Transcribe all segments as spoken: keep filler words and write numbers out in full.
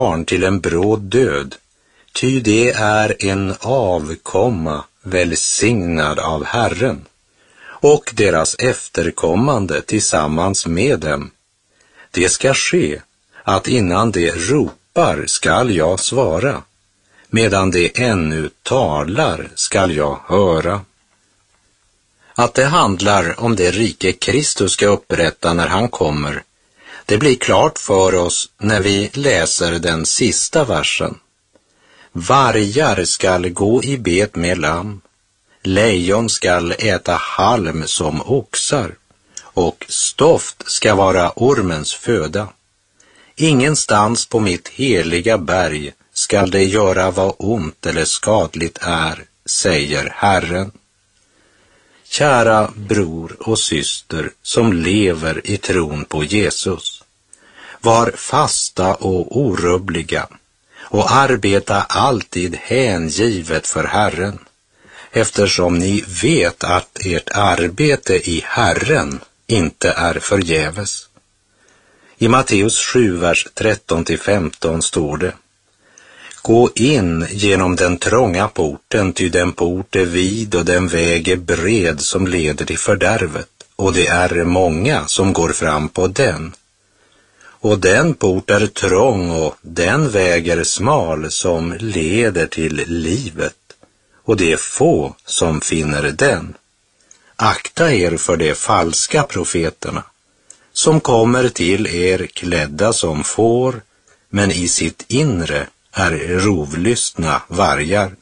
barn till en bråd död, ty det är en avkomma välsignad av Herren, och deras efterkommande tillsammans med dem. Det ska ske att innan de ropar skall jag svara, medan de ännu talar skall jag höra. Att det handlar om det rike Kristus ska upprätta när han kommer, det blir klart för oss när vi läser den sista versen. Vargar skall gå i bet med lamm, lejon skall äta halm som oxar, och stoft ska vara ormens föda. Ingenstans på mitt heliga berg skall det göra vad ont eller skadligt är, säger Herren. Kära bror och syster som lever i tron på Jesus, var fasta och orubbliga och arbeta alltid hängivet för Herren, eftersom ni vet att ert arbete i Herren inte är förgäves. I Matteus sju, vers tretton till femton står det: Gå in genom den trånga porten, ty den port är vid och den väg är bred som leder till fördärvet, och det är många som går fram på den. Och den port är trång och den väg är smal som leder till livet, och det är få som finner den. Akta er för de falska profeterna, som kommer till er klädda som får, men i sitt inre är rovlystna vargar.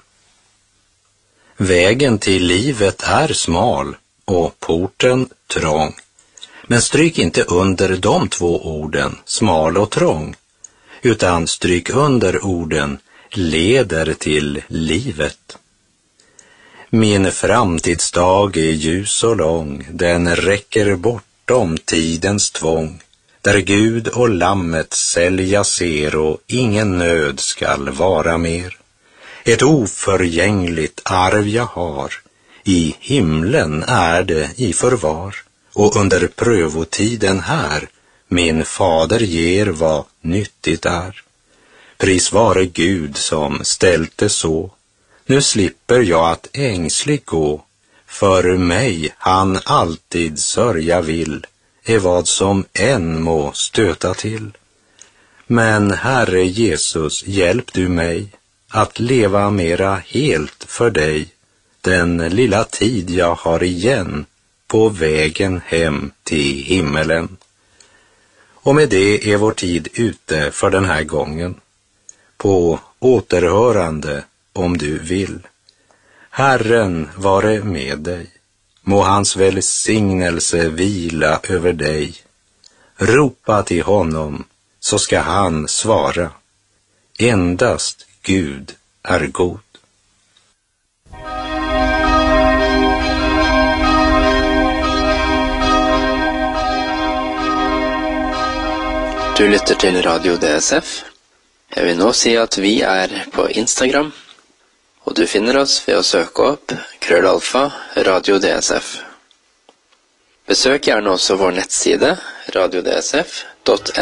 Vägen till livet är smal och porten trång. Men stryk inte under de två orden, smal och trång, utan stryk under orden leder till livet. Min framtidsdag är ljus och lång, den räcker bortom tidens tvång, där Gud och lammet sälja ser och ingen nöd skall vara mer. Ett oförgängligt arv jag har, i himlen är det i förvar, och under prövotiden här min fader ger vad nyttigt är. Pris vare Gud som ställt det så, nu slipper jag att ängsligt gå, för mig han alltid sörja vill, är vad som än må stöta till. Men Herre Jesus, hjälp du mig att leva mera helt för dig, den lilla tid jag har igen på vägen hem till himmelen. Och med det är vår tid ute för den här gången. På återhörande om du vill. Herren vare med dig. Må hans välsignelse vila över dig. Ropa till honom, så ska han svara. Endast Gud är god. Du lytter til Radio D S F. Jeg vil nå si at vi er på Instagram, og du finner oss ved å søke opp krøllalfa Radio D S F. Besøk gjerne også vår nettside radio d s f punktum